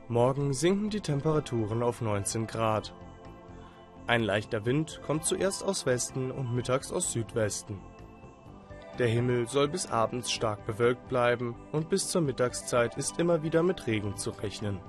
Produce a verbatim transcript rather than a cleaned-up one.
Morgen sinken die Temperaturen auf neunzehn Grad. Ein leichter Wind kommt zuerst aus Westen und mittags aus Südwesten. Der Himmel soll bis abends stark bewölkt bleiben und bis zur Mittagszeit ist immer wieder mit Regen zu rechnen.